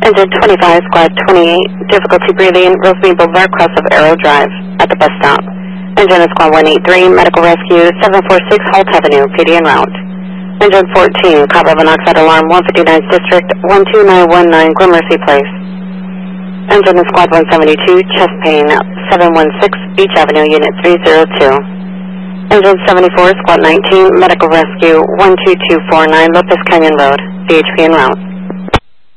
Engine 25, Squad 28, difficulty breathing, Rosemead Boulevard, cross of Arrow Drive, at the bus stop. Engine is Squad 183, medical rescue, 746 Holt Avenue, PD en route. Engine 14, copper monoxide alarm, 159th District, 12919 Gramercy Place. Engine is Squad 172, chest pain, 716 Beach Avenue, Unit 302. Engine 74, Squad 19, medical rescue, 12249 Lopez Canyon Road, BHP en route.